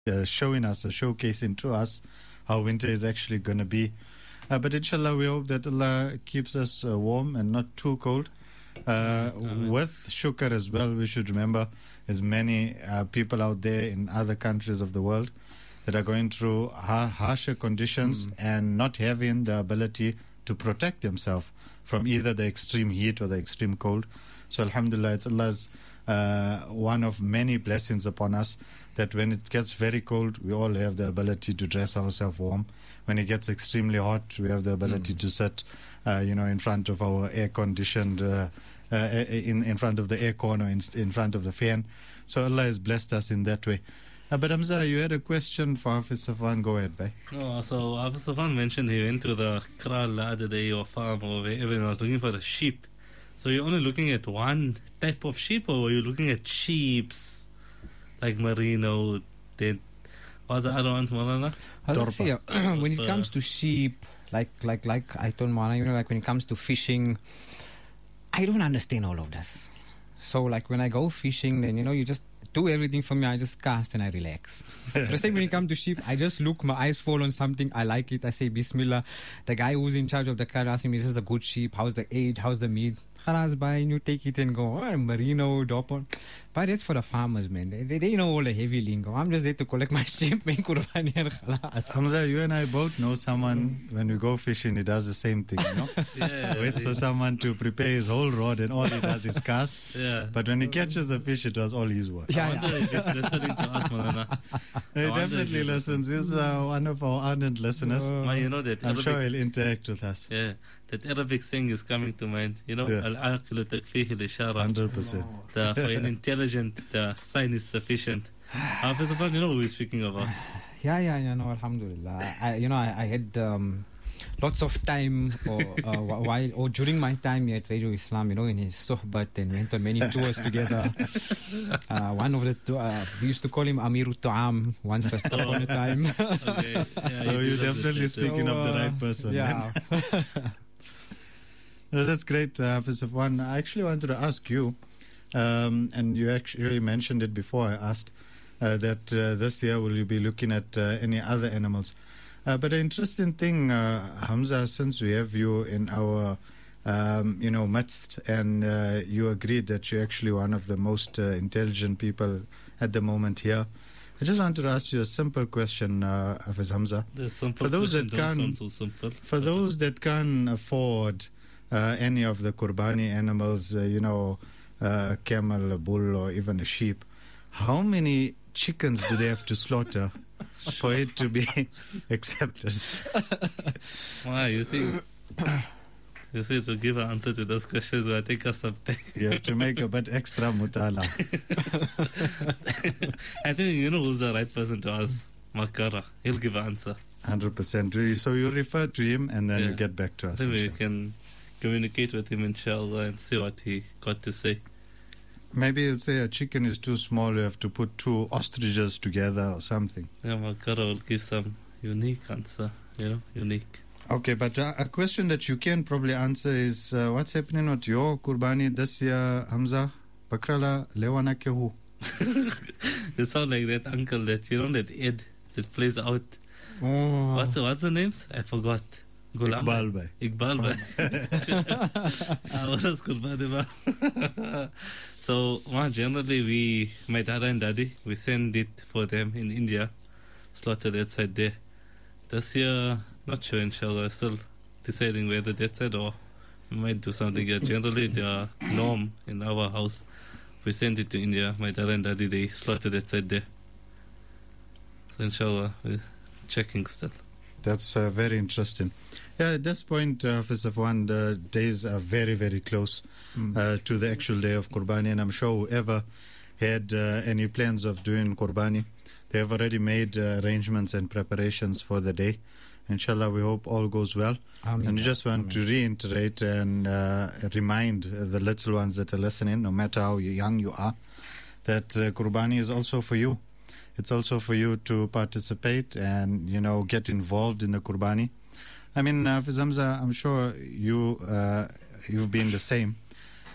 showing us or showcasing to us how winter is actually going to be. But inshallah, we hope that Allah keeps us warm and not too cold. With shukr as well, we should remember there's many people out there in other countries of the world that are going through harsher conditions and not having the ability to protect themselves from either the extreme heat or the extreme cold. So alhamdulillah, it's Allah's one of many blessings upon us that when it gets very cold, we all have the ability to dress ourselves warm. When it gets extremely hot, we have the ability to sit, in front of our air-conditioned, in front of the aircon or in front of the fan. So Allah has blessed us in that way. But Hamza, you had a question for Hafiz Safwan. Go ahead, bhai. Oh, so Hafiz Safwan mentioned he went to the kraal the other day or farm or wherever and was looking for the sheep. So you're only looking at one type of sheep, or were you looking at sheeps like merino? What's the other ones, Malana? When it comes to sheep, like I told Malana, like when it comes to fishing, I don't understand all of this. So like when I go fishing, then you just do everything for me. I just cast and I relax. So the same when it comes to sheep, I just look, my eyes fall on something, I like it, I say Bismillah. The guy who's in charge of the car asking me, this is a good sheep, how's the age, how's the meat? Khalas, buy and you take it and go, merino, dopon. But that's for the farmers, man. They know all the heavy lingo. I'm just there to collect my sheep, make kurbani and khalas. Hamza, you and I both know someone, when we go fishing, he does the same thing, Waits for someone to prepare his whole rod and all he does is cast. Yeah. But when he catches the fish, it was all his work. I wonder if he's listening to us, Malana. He definitely listens. He's one of our ardent listeners. That I'm sure he'll interact with us. Yeah. That Arabic saying is coming to mind. Al-aqilu takfihi li-shara. 100%. For an intelligent, the sign is sufficient. Hafiz Safwan, who we're speaking about. No, alhamdulillah. I had lots of time or during my time here at Radio Islam, in his suhbat, and went on many tours together. One of the we used to call him Amirut Tu'am once upon a time. Okay. So you're definitely speaking of the right person. Yeah. No, that's great, Hafiz Safwan. I actually wanted to ask you, and you actually mentioned it before I asked, that this year will you be looking at any other animals? But the interesting thing, Hamza, since we have you in our midst, and you agreed that you're actually one of the most intelligent people at the moment here, I just wanted to ask you a simple question, Hafiz Hamza. For those that can't afford any of the Qurbani animals, a camel, a bull, or even a sheep, how many chickens do they have to slaughter for it to be accepted? Wow, you see, to give an answer to those questions will take us some time. You have to make a bit extra mutala. I think who's the right person to ask. Makara, he'll give an answer. 100%. Really. So you refer to him and then you get back to us. Then we can communicate with him, inshallah, and see what he got to say. Maybe he'll say a chicken is too small, you have to put 2 ostriches together or something. Yeah, Makara will give some unique answer, unique. Okay, but a question that you can probably answer is what's happening with your Qurbani this year, Hamza? Bakrala lewana ke hu? You sound like that uncle that, that Ed that plays out. Oh. What's the names? I forgot. Iqbal bhai. Iqbal bhai. What was Qurbani? So, generally my dada and daddy, we send it for them in India, slaughtered outside there. This year, not sure, inshallah, still deciding whether that's it or we might do something here. Generally, the norm in our house, we send it to India. My dad and daddy, they slaughtered outside there. So, inshallah, we're checking still. That's very interesting. Yeah, at this point, Hafiz Safwan, the days are very, very close to the actual day of Qurbani, and I'm sure whoever had any plans of doing Qurbani, they have already made arrangements and preparations for the day. Inshallah, we hope all goes well. Ameen. And we just want to reiterate and remind the little ones that are listening, no matter how young you are, that Qurbani is also for you. It's also for you to participate and, get involved in the Qurbani. I mean, Hafiz Hamza, I'm sure you've been the same.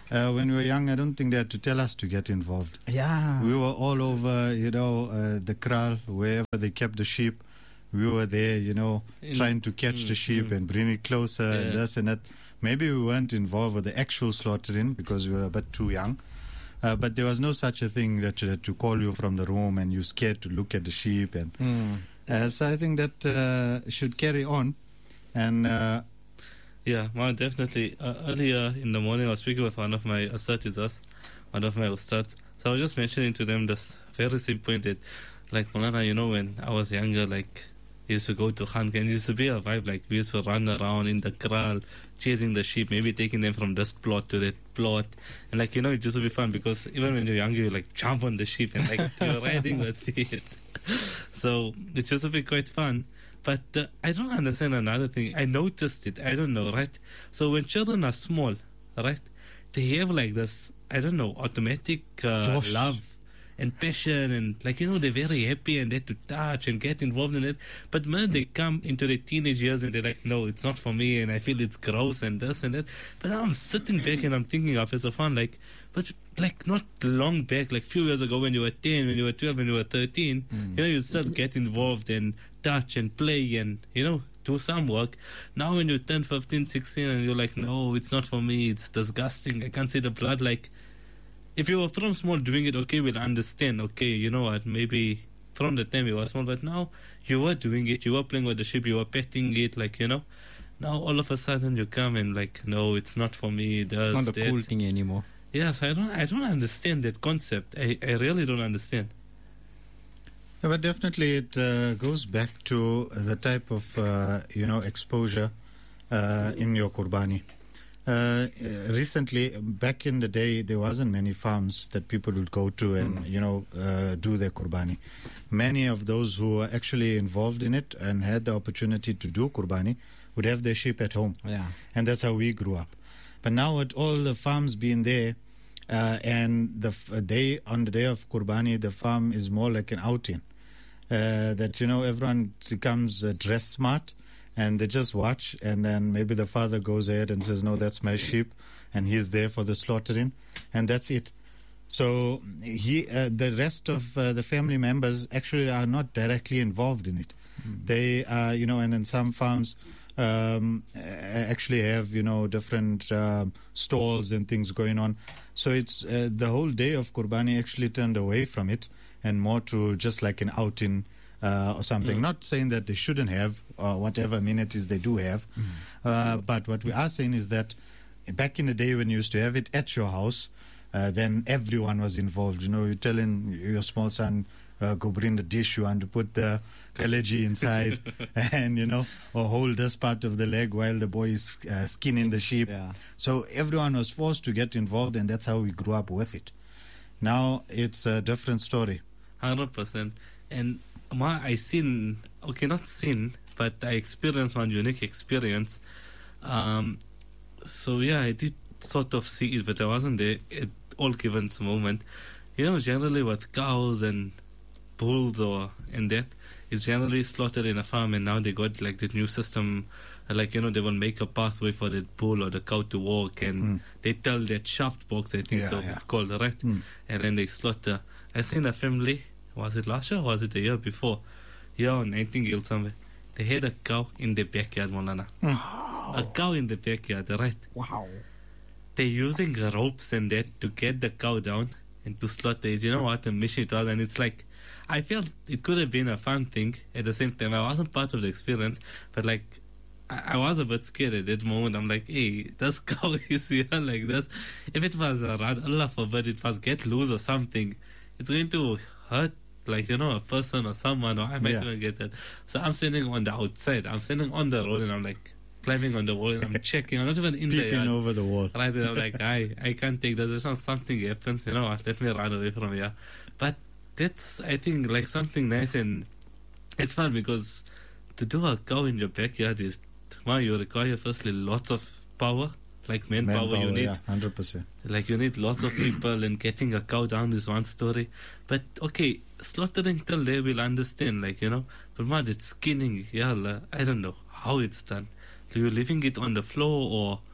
when we were young, I don't think they had to tell us to get involved. Yeah. We were all over, the kraal, wherever they kept the sheep. We were there, trying to catch the sheep and bring it closer and this and that. Maybe we weren't involved with the actual slaughtering because we were a bit too young. But there was no such a thing that to call you from the room and you're scared to look at the sheep. And so I think that should carry on. And yeah, well, definitely. Earlier in the morning, I was speaking with one of my asatizas, one of my ustads. So I was just mentioning to them this very simple point that, like, Maulana, when I was younger, like, I used to go to Khanka and it used to be a vibe. Like, we used to run around in the kraal, chasing the sheep, maybe taking them from this plot to that plot. And, like, it used to be fun because even when you're younger, you, like, jump on the sheep and, like, you're riding with it. So it used to be quite fun. But I don't understand another thing. I noticed it. I don't know, right? So when children are small, right, they have, like, this, I don't know, automatic love and passion, and like they're very happy and they have to touch and get involved in it. But when they come into their teenage years and they're like, no, it's not for me, and I feel it's gross and this and that. But now I'm sitting back and I'm thinking of as a fun, but not long back, like few years ago when you were 10, when you were 12, when you were 13, you still get involved and touch and play and do some work. Now when you turn 15, 16 and you're like, no, it's not for me, it's disgusting, I can't see the blood, like. If you were from small doing it, okay, we'll understand. Okay, you know what, maybe from the time you were small, but now you were doing it, you were playing with the sheep, you were petting it, now all of a sudden you come and like, no, it's not for me. It's not a cool thing anymore. Yes, I don't understand that concept. I really don't understand. Yeah, but definitely it goes back to the type of, exposure in your Qurbani. Recently, back in the day, there wasn't many farms that people would go to and do their Qurbani. Many of those who were actually involved in it and had the opportunity to do Qurbani would have their sheep at home. Yeah. And that's how we grew up. But now with all the farms being there, and on the day of Qurbani, the farm is more like an outing. That everyone becomes dressed smart. And they just watch, and then maybe the father goes ahead and says, no, that's my sheep, and he's there for the slaughtering, and that's it. So the rest of the family members actually are not directly involved in it. They are, and in some farms actually have, different stalls and things going on. So it's the whole day of Qurbani actually turned away from it and more to just like an outing or something. Not saying that they shouldn't have whatever amenities they do have, but what we are saying is that back in the day when you used to have it at your house, then everyone was involved. You're telling your small son, go bring the dish, you want to put the kaleji inside and, or hold this part of the leg while the boy is skinning the sheep. Yeah. So everyone was forced to get involved, and that's how we grew up with it. Now it's a different story. 100%. And I seen, not seen, but I experienced one unique experience. So yeah, I did sort of see it, but I wasn't there at all given moment. Generally with cows and bulls and that, it's generally slaughtered in a farm, and now they got like the new system, like they will make a pathway for the bull or the cow to walk, and they tell that shaft box, I think it's called, right? And then they slaughter. I seen a family. Was it last year or was it the year before? Yeah, on Nightingale somewhere. They had a cow in the backyard, Maulana. A cow in the backyard, right? Wow. They're using ropes and that to get the cow down and to slaughter it. You know what a mission it was? And it's like, I felt it could have been a fun thing at the same time. I wasn't part of the experience, but like, I was a bit scared at that moment. I'm like, hey, this cow is here like this. If it was a rat, Allah forbid, it was get loose or something, it's going to hurt, like, a person or someone, or I might even get that. So I'm standing on the outside. I'm standing on the road, and I'm like climbing on the wall, and I'm checking. I'm not even in the yard. Over the wall. Right, and I'm like, I can't take this. There's something happens, let me run away from here. But that's, I think, like something nice, and it's fun because to do a cow in your backyard is, you require firstly lots of power. Like manpower you need. Yeah, 100%. Like you need lots of people, and getting a cow down is one story. But okay, slaughtering till there we'll understand, but it's skinning, I don't know how it's done. You're leaving it on the floor, or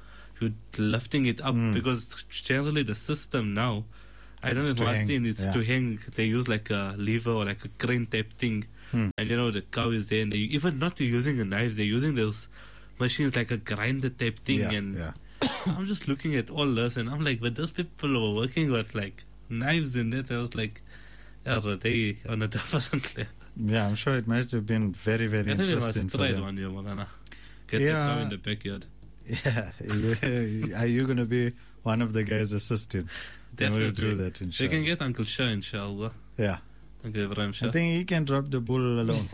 you're lifting it up because generally the system now, I don't know if to I've hang, seen it's yeah. to hang. They use like a lever or like a crane type thing, and the cow is there, and they even not using the knives, they're using those machines like a grinder type thing, Yeah, and yeah. I'm just looking at all this, and I'm like, but those people were working with like knives in that. I was like, yeah, they on a different level. Yeah, I'm sure it must have been very, very I think we interesting must for try it them. one year, Malana. Get the Yeah. cow in the backyard. Yeah, are you going to be one of the guys assisting? Definitely. We'll do that, We inshallah. can get Uncle Shah, inshallah. Yeah. Uncle Ibrahim Shah. I think he can drop the bull alone.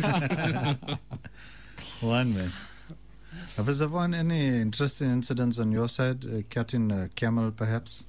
One man. Has there been any interesting incidents on your side? Cutting a camel, perhaps?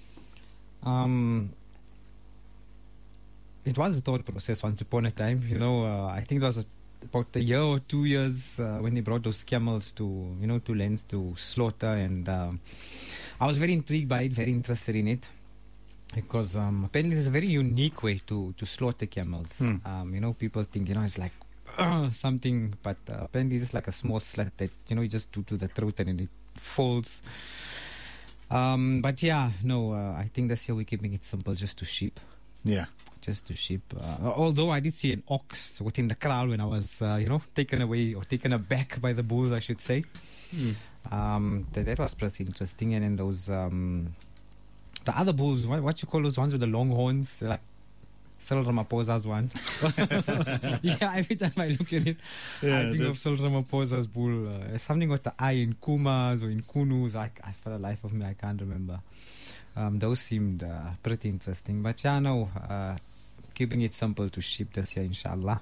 It was a thought process once upon a time. I think it was about a year or 2 years when they brought those camels to Lens to slaughter, and I was very intrigued by it, very interested in it, because apparently there's a very unique way to slaughter camels. People think it's like something, but apparently it's like a small slit that you just do to the throat and then it folds. But yeah, no, I think this year we're keeping it simple, just to sheep. Yeah. Just to sheep. Although I did see an ox within the crowd when I was, taken away or taken aback by the bulls, I should say. That was pretty interesting. And then those, the other bulls, what you call those ones with the long horns? They're like Cyril Ramaphosa's one. Yeah, every time I look at it, Yeah, I think of Cyril Ramaphosa's bull. Something with the eye in Kumas or in Kunus. I for the life of me, I can't remember. Those seemed pretty interesting. But yeah, no, keeping it simple to sheep this year, inshallah.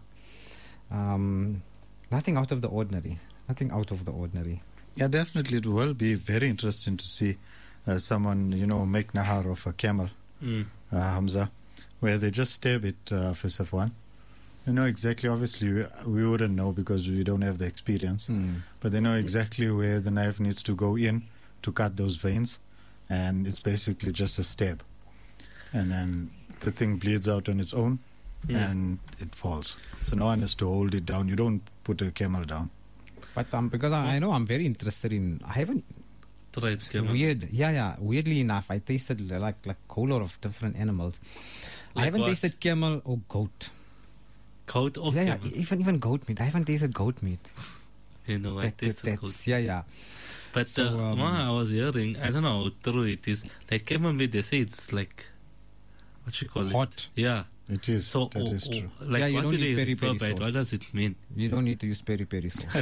Nothing out of the ordinary. Nothing out of the ordinary. Yeah, definitely it will be very interesting to see someone, make nahar of a camel, Hamza, where they just stab it, for Safwan. Exactly, obviously we wouldn't know because we don't have the experience, but they know exactly where the knife needs to go in to cut those veins, and it's basically just a stab. And then the thing bleeds out on its own, and it falls. So no one has to hold it down. You don't put a camel down. But because I know I'm very interested in, I haven't, Right, camel. weirdly enough, I tasted like a whole lot of different animals. I Like haven't what? tasted camel or goat. Goat or Yeah, camel? even goat meat. I haven't tasted goat meat. I tasted goat. Yeah. But So, I was hearing, I don't know how true it is, like camel meat, they say it's like, what you call it? Hot. Yeah. It is. So, That is true. like, Yeah, you what don't do they need refer peri-peri by it? sauce. What does it mean? You don't need to use peri-peri sauce.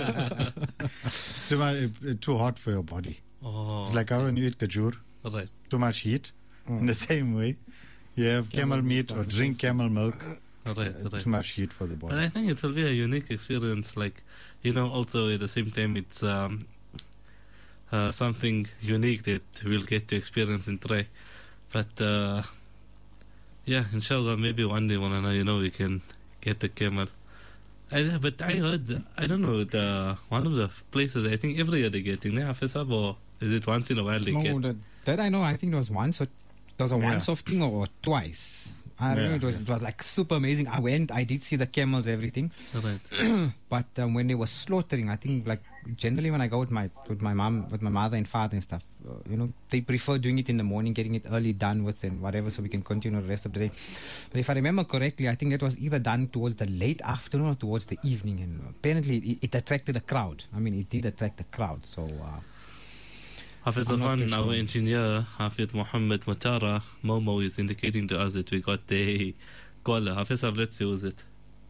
Too hot for your body. Oh, It's like how when you eat kajur, right. too much heat. In the same way, you have camel meat or drink camel milk, Right. too much heat for the But body. I think it will be a unique experience. Like, also at the same time, it's something unique that we'll get to experience and try. But yeah, inshallah, maybe one day, we can get the camel. But I heard, I don't know, one of the places, I think every year they're getting it, Hafiz Sahab, or is it once in a while they No, get? that I know. I think it was once. It was a Yeah. once-off thing or twice. I don't know. It was like super amazing. I went. I did see the camels, everything. Right. But when they were slaughtering, I think like generally when I go with my mom, with my mother and father and stuff, they prefer doing it in the morning, getting it early done with and whatever, so we can continue the rest of the day. But if I remember correctly, I think that was either done towards the late afternoon or towards the evening, and apparently it attracted a crowd. I mean, it did attract a crowd. So. Hafiz I'm not Afan, too our sure. engineer, Hafid Muhammad Mutara, Momo is indicating to us that we got a caller. Hafiz, let's use it.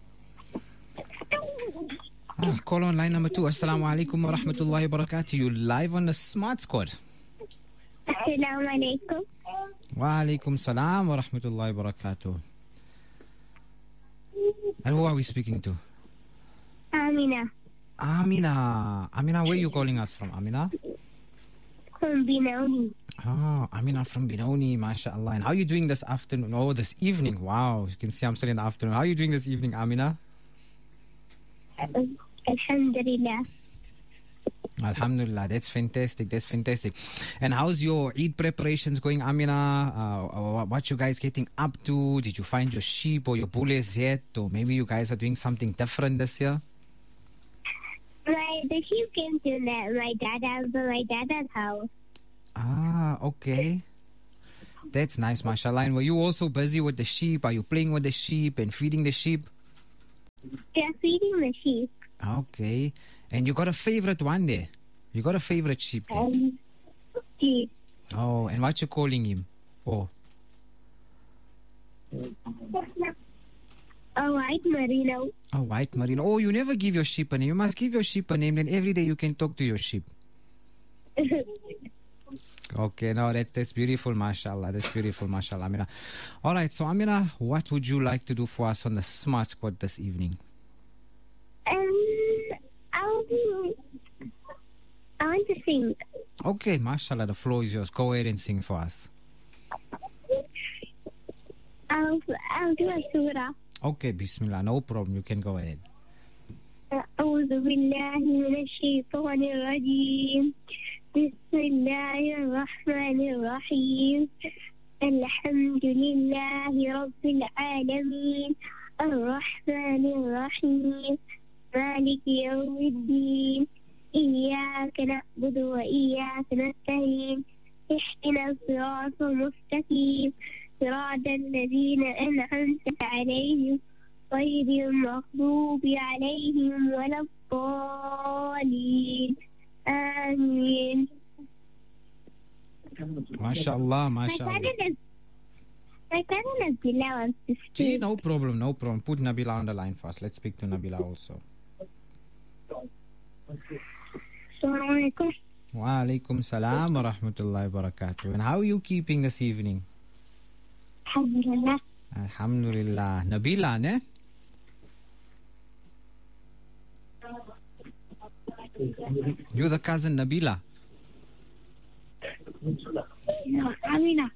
Call on line number 2. Assalamu alaikum wa rahmatullahi wa barakatuh. You live on the Smart Squad. Assalamu alaikum. Wa alaikum salam wa rahmatullahi wa barakatuh. And who are we speaking to? Amina Amina. Amina, where are you calling us from, Amina? from Binauni. Amina from Binoni, mashallah. And how are you doing this afternoon? Oh, this evening. Wow, you can see I'm still in the afternoon. How are you doing this evening, Amina? Alhamdulillah. Alhamdulillah, that's fantastic. That's fantastic. And how's your Eid preparations going, Amina? What you guys getting up to? Did you find your sheep or your bullets yet? Or maybe you guys are doing something different this year? My the sheep came to my dad's house. Ah, okay. That's nice, mashallah. And were you also busy with the sheep? Are you playing with the sheep and feeding the sheep? They're feeding the sheep. Okay. And you got a favorite one there? You got a favorite sheep there? Sheep. Oh, and what you calling him? Oh. A white merino. A white merino. Oh, you never give your sheep a name. You must give your sheep a name, then every day you can talk to your sheep. Okay, no, that's beautiful, mashallah. That's beautiful, mashallah, Amina. All right, so Amina, what would you like to do for us on the Smart Spot this evening? I want to sing. Okay, mashallah, the floor is yours. Go ahead and sing for us. I'll do a surah. Okay, bismillah, no problem. You can go ahead. أعوذ بالله من الشيطان الرجيم بسم الله الرحمن الرحيم الحمد لله رب العالمين الرحمن الرحيم مالك يوم الدين إياك نعبد وإياك نستعين اهدنا الصراط المستقيم صراط الذين أنعمت عليهم غير المغضوب عليهم ولا الضالين آمين. Mashallah, mashallah. My cousin Nabila wants to Gee, speak. no problem, no problem. Put Nabila on the line first. Let's speak to Nabila also. Assalamu alaikum. Wa alaikum salam wa rahmatullahi wa barakatuh. And how are you keeping this evening? Alhamdulillah. Alhamdulillah. Nabila, ne? You're the cousin Nabila. No, Amina.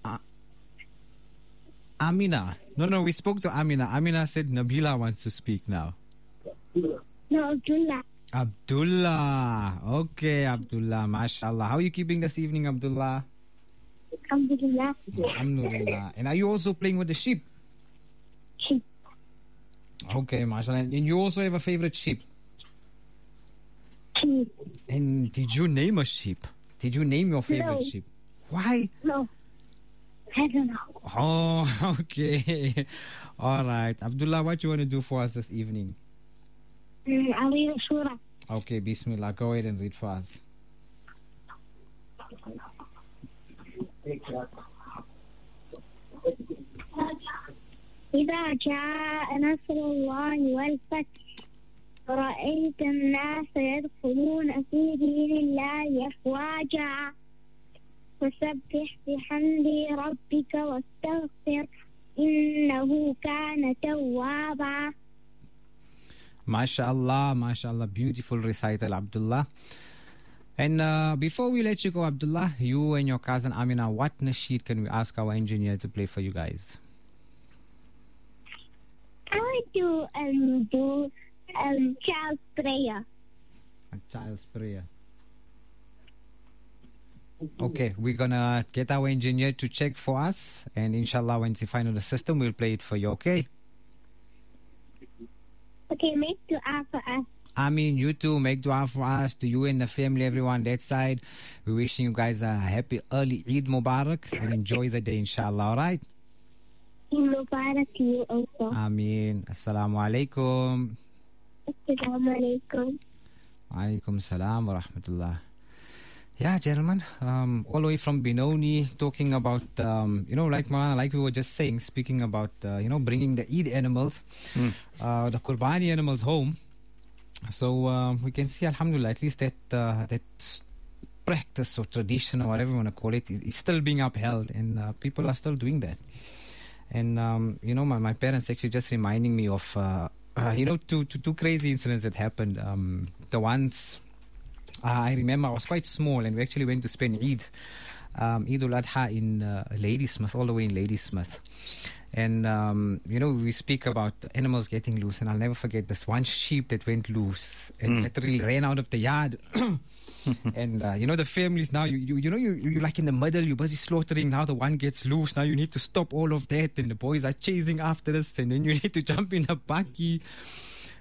Amina. No, we spoke to Amina. Amina said Nabila wants to speak now. No, Abdullah. Abdullah. Okay, Abdullah. MashaAllah. How are you keeping this evening, Abdullah? Alhamdulillah. Alhamdulillah. And are you also playing with the sheep? Sheep. Okay, MashaAllah. And you also have a favorite sheep? Sheep. And did you name a sheep? Did you name your favorite No. sheep? Why? No. I don't know. Oh, okay. All right. Abdullah, what you want to do for us this evening? I'll read a surah. Okay, Bismillah. Go ahead and read for us. إذا جاء نصر الله والفتح ورأيت الناس يدخلون في دين الله أفواجا فسبح بحمد ربك واستغفر إنه كان توابا. MashaAllah, MashaAllah. Beautiful recital, Abdullah. And before we let you go, Abdullah, you and your cousin Amina, what nasheed can we ask our engineer to play for you guys? I want to do child's prayer. A child's prayer. Okay, we're gonna get our engineer to check for us, and inshallah, once you find out the system, we'll play it for you, okay? Okay, make dua for us. I mean, you too, make dua for us, to you and the family, everyone that side. We're wishing you guys a happy early Eid Mubarak and enjoy the day, inshallah, alright? Mubarak to you also. Ameen. Assalamu alaikum. Assalamu alaikum. Alaikum salam wa rahmatullah. Yeah, gentlemen, all the way from Benoni, talking about, like we were just saying, speaking about, bringing the Eid animals, the Qurbani animals home. So we can see, alhamdulillah, at least that practice or tradition or whatever you want to call it is still being upheld, and people are still doing that. And, my parents actually just reminding me of, two crazy incidents that happened. The ones... I remember I was quite small, and we actually went to spend Eid al-Adha in Ladysmith, all the way in Ladysmith. And, we speak about animals getting loose, and I'll never forget this one sheep that went loose and literally ran out of the yard. And, the families now, you're like in the middle, you're busy slaughtering, now the one gets loose, now you need to stop all of that, and the boys are chasing after this, and then you need to jump in a bakkie.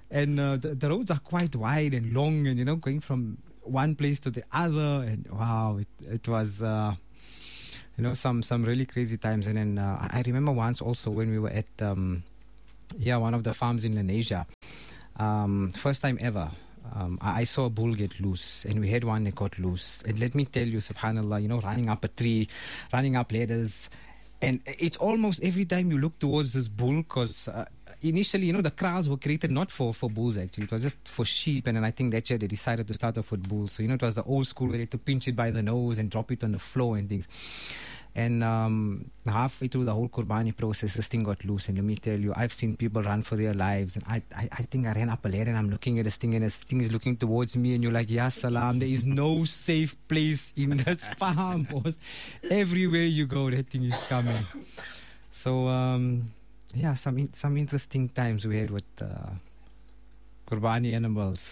And the roads are quite wide and long, and going from one place to the other, and wow, it was some really crazy times. And then I remember once also when we were at one of the farms in Lenasia, first time ever. I saw a bull get loose, and we had one that got loose. And let me tell you, subhanAllah, running up a tree, running up ladders, and it's almost every time you look towards this bull, because initially, the kraals were created not for bulls, actually. It was just for sheep, and then I think that year they decided to start off with bulls. So, it was the old school where they had to pinch it by the nose and drop it on the floor and things. And halfway through the whole Qurbani process, this thing got loose. And let me tell you, I've seen people run for their lives. And I think I ran up a ladder and I'm looking at this thing, and this thing is looking towards me. And you're like, Ya Salam, there is no safe place in this farm, boss. Everywhere you go, that thing is coming. So, some interesting times we had with Qurbani animals.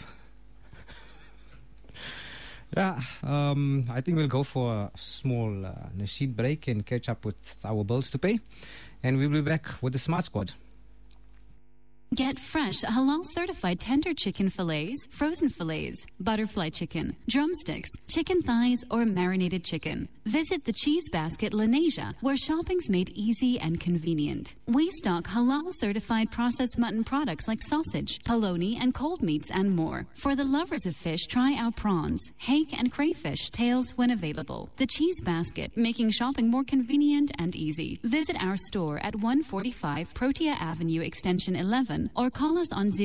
I think we'll go for a small nasheed break and catch up with our bills to pay. And we'll be back with the Smart Squad. Get fresh, halal-certified tender chicken fillets, frozen fillets, butterfly chicken, drumsticks, chicken thighs, or marinated chicken. Visit the Cheese Basket Lenasia, where shopping's made easy and convenient. We stock halal-certified processed mutton products like sausage, polony, and cold meats, and more. For the lovers of fish, try our prawns, hake, and crayfish tails when available. The Cheese Basket, making shopping more convenient and easy. Visit our store at 145 Protea Avenue, Extension 11, or call us on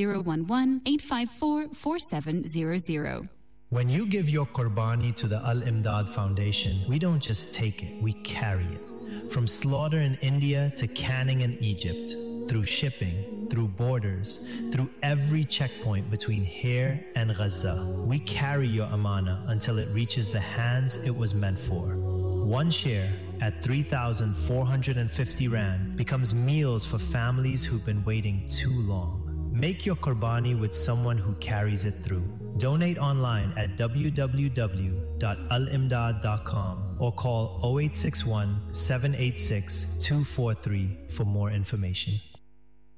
011-854-4700. When you give your Qurbani to the Al-Imdad Foundation, we don't just take it, we carry it. From slaughter in India to canning in Egypt, through shipping, through borders, through every checkpoint between here and Gaza, we carry your amana until it reaches the hands it was meant for. One share at 3,450 Rand becomes meals for families who've been waiting too long. Make your Qurbani with someone who carries it through. Donate online at www.alimdad.com or call 0861 786 243 for more information.